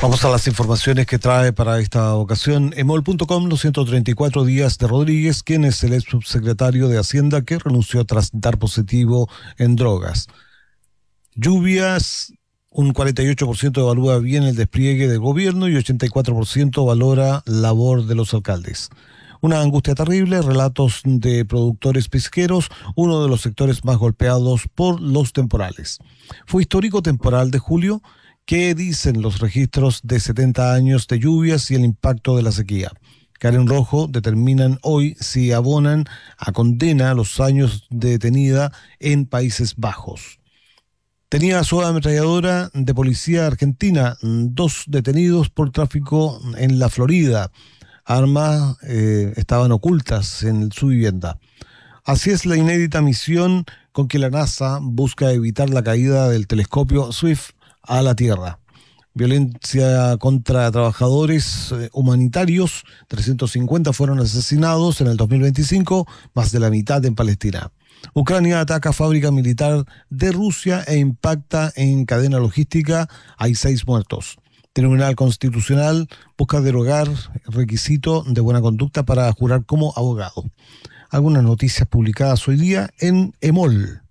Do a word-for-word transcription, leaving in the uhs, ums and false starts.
Vamos a las informaciones que trae para esta ocasión emol punto com. Los ciento treinta y cuatro días de Rodríguez, quien es el ex subsecretario de Hacienda que renunció tras dar positivo en drogas. Lluvias, un cuarenta y ocho por ciento evalúa bien el despliegue del gobierno y ochenta y cuatro por ciento valora labor de los alcaldes. Una angustia terrible, relatos de productores pesqueros, uno de los sectores más golpeados por los temporales. Fue histórico temporal de julio. ¿Qué dicen los registros de setenta años de lluvias y el impacto de la sequía? Karen Rojo determinan hoy si abonan a condena los años de detenida en Países Bajos. Tenía su ametralladora de policía argentina, dos detenidos por tráfico en la Florida. Armas eh, estaban ocultas en su vivienda. Así es la inédita misión con que la NASA busca evitar la caída del telescopio Swift a la Tierra. Violencia contra trabajadores eh, humanitarios, trescientos cincuenta fueron asesinados en el dos mil veinticinco, más de la mitad en Palestina. Ucrania ataca fábrica militar de Rusia e impacta en cadena logística, hay seis muertos. Tribunal Constitucional busca derogar requisito de buena conducta para jurar como abogado. Algunas noticias publicadas hoy día en emol.